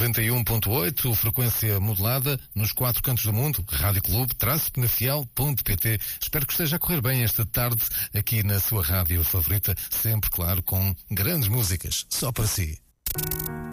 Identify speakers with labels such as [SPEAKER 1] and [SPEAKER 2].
[SPEAKER 1] 91.8, frequência modulada nos 4 cantos do mundo, Rádio Clube, _penafiel.pt. Espero que esteja a correr bem esta tarde aqui na sua rádio favorita, sempre, claro, com grandes músicas, só para si.